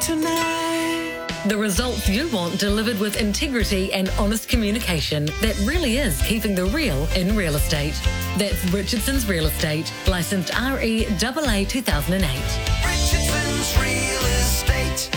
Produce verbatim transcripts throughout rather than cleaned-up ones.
tonight. The results you want delivered with integrity and honest communication that really is keeping the real in real estate. That's Richardson's Real Estate, licensed R E A A two thousand eight. Richardson's Real Estate.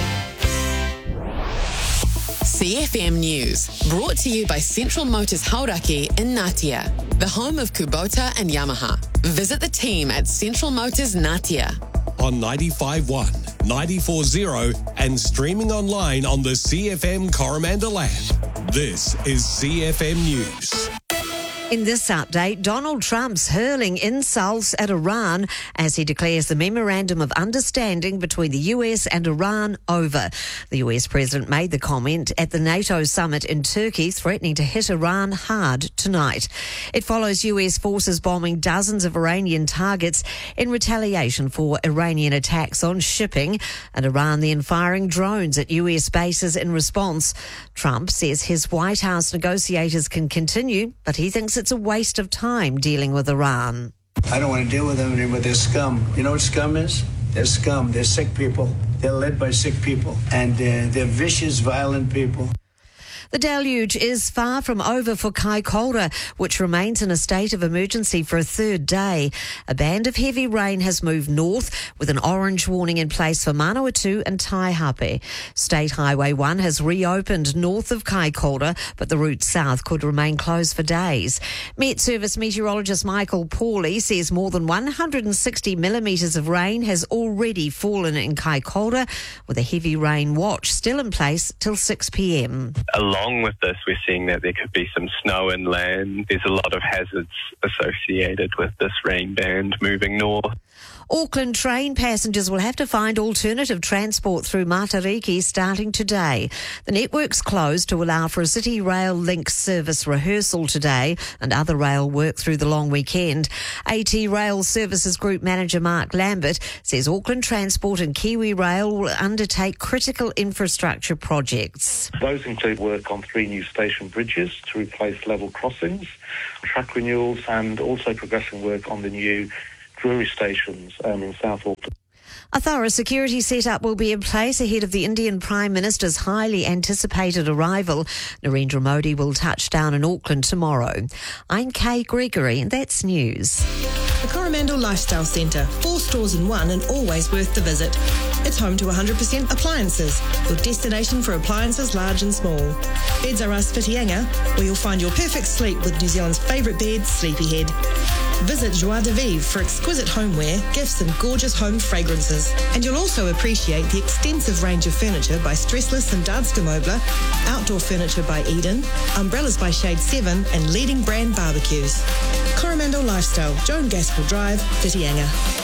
C F M News, brought to you by Central Motors Hauraki in Ngatea, the home of Kubota and Yamaha. Visit the team at Central Motors Ngatea. On ninety-five point one, ninety-four point zero and streaming online on the C F M Coromandel app. This is C F M News. In this update, Donald Trump's hurling insults at Iran as he declares the memorandum of understanding between the U S and Iran over. The U S president made the comment at the NATO summit in Turkey, threatening to hit Iran hard tonight. It follows U S forces bombing dozens of Iranian targets in retaliation for Iranian attacks on shipping, and Iran then firing drones at U S bases in response. Trump says his White House negotiators can continue, but he thinks it's a waste of time dealing with Iran. I don't want to deal with them anymore. They're scum. You know what scum is? They're scum. They're sick people. They're led by sick people. And uh, they're vicious, violent people. The deluge is far from over for Kaikoura, which remains in a state of emergency for a third day. A band of heavy rain has moved north with an orange warning in place for Manawatu and Taihape. State Highway one has reopened north of Kaikoura, but the route south could remain closed for days. Met Service meteorologist Michael Pawley says more than one hundred sixty millimetres of rain has already fallen in Kaikoura, with a heavy rain watch still in place till six p m. Along with this, we're seeing that there could be some snow inland. There's a lot of hazards associated with this rain band moving north. Auckland train passengers will have to find alternative transport through Matariki starting today. The network's closed to allow for a City Rail Link service rehearsal today and other rail work through the long weekend. AT Rail Services Group Manager Mark Lambert says Auckland Transport and Kiwi Rail will undertake critical infrastructure projects. Those include work on three new station bridges to replace level crossings, track renewals, and also progressing work on the new Drury stations um, in South Auckland. A thorough security setup will be in place ahead of the Indian Prime Minister's highly anticipated arrival. Narendra Modi will touch down in Auckland tomorrow. I'm Kay Gregory, and that's news. The Coromandel Lifestyle Centre, four stores in one and always worth the visit. It's home to one hundred percent appliances, your destination for appliances large and small. Beds are us Whitianga, where you'll find your perfect sleep with New Zealand's favourite bed, Sleepyhead. Visit Joie de Vivre for exquisite homeware, gifts and gorgeous home fragrances. And you'll also appreciate the extensive range of furniture by Stressless and Danske Möbler, outdoor furniture by Eden, umbrellas by Shade seven and leading brand barbecues. Coromandel Lifestyle, Joan Gaskell Drive, Whitianga.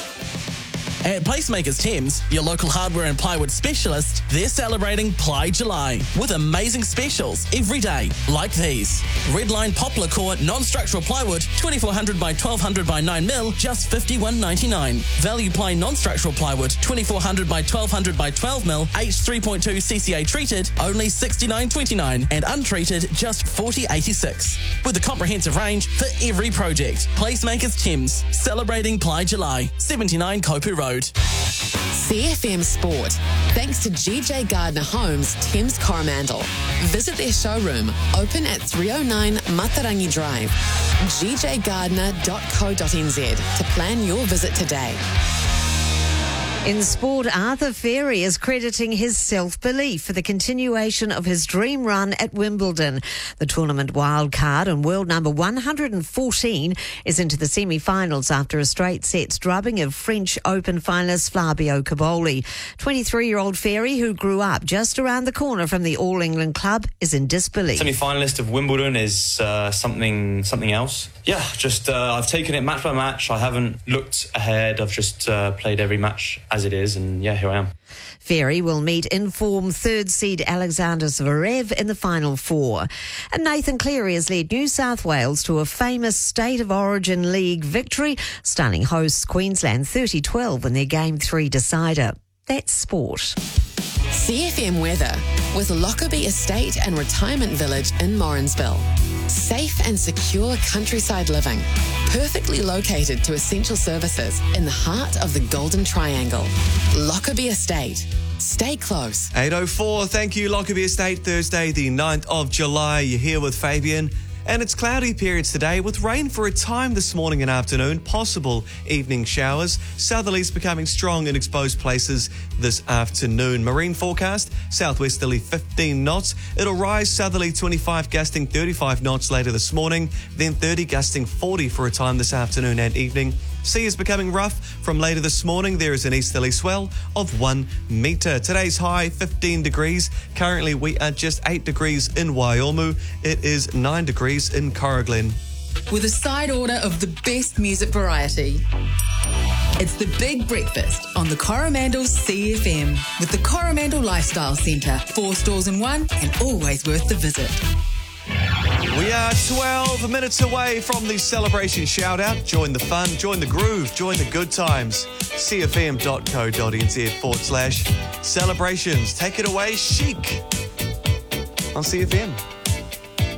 At Placemakers Thames, your local hardware and plywood specialist, they're celebrating Ply July with amazing specials every day, like these. Redline Poplar Core non-structural plywood, twenty-four hundred by twelve hundred by nine mil, just fifty-one ninety-nine. Value Ply non-structural plywood, twenty-four hundred by twelve hundred by twelve mil, H three point two C C A treated, only sixty-nine twenty-nine, and untreated, just forty eighty-six. With a comprehensive range for every project. Placemakers Thames, celebrating Ply July, seventy-nine Kopu Road. C F M Sport, thanks to G J Gardner Homes, Thames Coromandel. Visit their showroom, open at three oh nine Matarangi Drive, g j gardner dot co dot n z to plan your visit today. In sport, Arthur Ferry is crediting his self-belief for the continuation of his dream run at Wimbledon. The tournament wildcard and world number one hundred fourteen is into the semi-finals after a straight sets drubbing of French Open finalist Flavio Caboli. twenty-three-year-old Ferry, who grew up just around the corner from the All England club, is in disbelief. Semi-finalist of Wimbledon is uh, something something else. Yeah, just uh, I've taken it match by match. I haven't looked ahead. I've just uh, played every match as it is, and yeah, here I am. Ferry will meet in-form third seed Alexander Zverev in the final four. And Nathan Cleary has led New South Wales to a famous State of Origin League victory, stunning hosts Queensland thirty twelve in their Game three decider. That's sport. C F M weather with Lockerbie Estate and Retirement Village in Morrinsville. Safe and secure countryside living, perfectly located to essential services in the heart of the Golden Triangle. Lockerbie Estate. Stay close. eight oh four, thank you, Lockerbie Estate, Thursday the ninth of July. You're here with Fabian. And it's cloudy periods today with rain for a time this morning and afternoon, possible evening showers. Southerlies becoming strong in exposed places this afternoon. Marine forecast, southwesterly fifteen knots. It'll rise southerly twenty-five, gusting thirty-five knots later this morning, then thirty, gusting forty for a time this afternoon and evening. Sea is becoming rough from later this morning. There is an easterly swell of one metre. Today's high, fifteen degrees. Currently, we are just eight degrees in Waiomu. It is nine degrees in Corriglen. With a side order of the best music variety. It's the Big Breakfast on the Coromandel C F M with the Coromandel Lifestyle Centre. Four stores in one and always worth the visit. We are twelve minutes away from the celebration shout-out. Join the fun, join the groove, join the good times. cfm.co.nz forward slash celebrations. Take it away, chic on C F M.